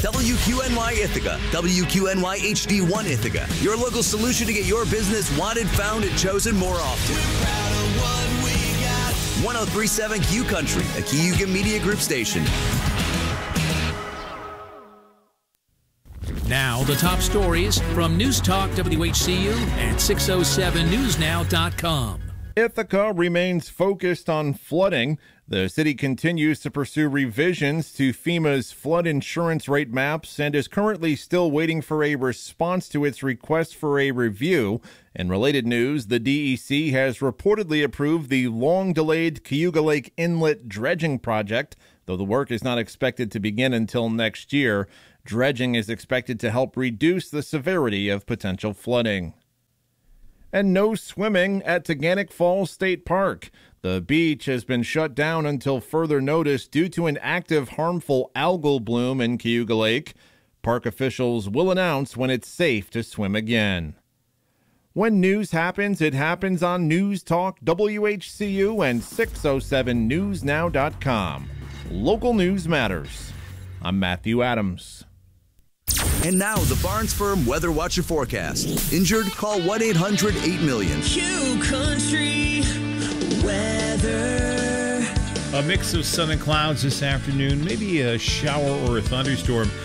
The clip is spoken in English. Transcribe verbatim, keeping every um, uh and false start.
W Q N Y Ithaca, W Q N Y H D one Ithaca, your local solution to get your business wanted, found, and chosen more often. one oh three point seven Q Country, a Cayuga Media Group station. Now, the top stories from News Talk W H C U and six oh seven news now dot com. Ithaca remains focused on flooding. The city continues to pursue revisions to FEMA's flood insurance rate maps and is currently still waiting for a response to its request for a review. In related news, the D E C has reportedly approved the long-delayed Cayuga Lake Inlet dredging project, though the work is not expected to begin until next year. Dredging is expected to help reduce the severity of potential flooding. And no swimming at Taganic Falls State Park. The beach has been shut down until further notice due to an active harmful algal bloom in Cayuga Lake. Park officials will announce when it's safe to swim again. When news happens, it happens on News Talk W H C U and six oh seven news now dot com. Local news matters. I'm Matthew Adams. And now, the Barnes Firm Weather Watch and Forecast. Injured? Call one eight hundred eight million. Q Country Weather. A mix of sun and clouds this afternoon, maybe a shower or a thunderstorm